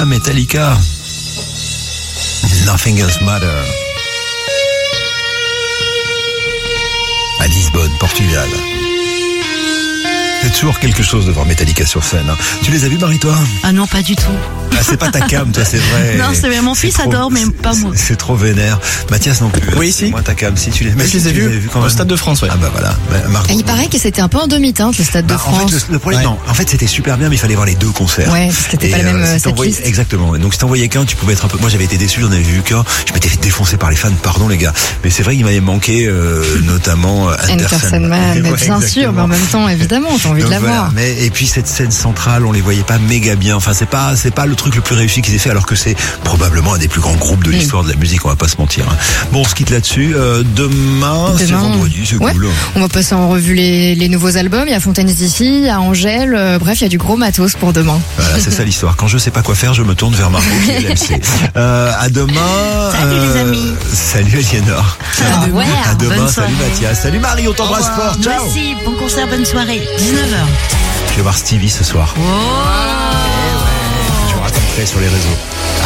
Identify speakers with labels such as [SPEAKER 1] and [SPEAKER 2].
[SPEAKER 1] Metallica. Nothing Else Matter. À Lisbonne, Portugal. C'est toujours quelque chose de voir Metallica sur scène. Hein. Tu les as vus, Marie, toi ?
[SPEAKER 2] Ah non, pas du tout.
[SPEAKER 1] Ah, c'est pas ta cam, toi, c'est vrai.
[SPEAKER 2] Non, c'est vrai, mon fils adore, mais pas moi.
[SPEAKER 1] C'est trop vénère. Mathias non plus.
[SPEAKER 3] Oui, si.
[SPEAKER 1] Moi, ta cam, si tu les.
[SPEAKER 3] Mais je les ai vus
[SPEAKER 1] quand même.
[SPEAKER 3] Au Stade de France, ouais.
[SPEAKER 1] Ah bah voilà. Margot.
[SPEAKER 4] Il paraît que c'était un peu en demi-teinte, le Stade de France.
[SPEAKER 1] En fait, le problème,
[SPEAKER 3] Ouais.
[SPEAKER 1] non. En fait, c'était super bien, mais il fallait voir les deux concerts.
[SPEAKER 4] Ouais, parce que c'était pas la même
[SPEAKER 1] si t'envoyais-
[SPEAKER 4] setlist.
[SPEAKER 1] Exactement. Donc si t'envoyais qu'un, tu pouvais être un peu. Moi, j'avais été déçu, j'en avais vu qu'un. Je m'étais fait défoncer par les fans. Pardon, les gars. Mais c'est vrai qu'il m'avait manqué, notamment
[SPEAKER 4] Enter Sandman, mais bien sûr, mais en même temps, évidemment, t'as envie de la voir.
[SPEAKER 1] Et puis cette scène centrale, on les voyait pas méga bien. Enfin, c'est pas le truc le plus réussi qu'ils aient fait, alors que c'est probablement un des plus grands groupes de l'histoire de la musique. On va pas se mentir. Hein. Bon, on se quitte là-dessus. Demain, c'est vendredi, c'est
[SPEAKER 4] ouais.
[SPEAKER 1] cool.
[SPEAKER 4] On va passer en revue les nouveaux albums. Il y a Fontaines d'ici, il y a Angèle. Bref, il y a du gros matos pour demain.
[SPEAKER 1] Voilà, c'est ça l'histoire. Quand je sais pas quoi faire, je me tourne vers Margot qui elle sait. À demain.
[SPEAKER 2] Salut les amis.
[SPEAKER 1] Salut Aliénor.
[SPEAKER 2] À demain.
[SPEAKER 1] À demain.
[SPEAKER 2] Bonne
[SPEAKER 1] Salut
[SPEAKER 2] soirée.
[SPEAKER 1] Mathias. Salut Marie. On t'embrasse fort. Ciao.
[SPEAKER 2] Merci, bon concert, bonne soirée. 19h.
[SPEAKER 1] Je vais voir Stevie ce soir.
[SPEAKER 2] Oh.
[SPEAKER 1] Je vous raconterai sur les réseaux.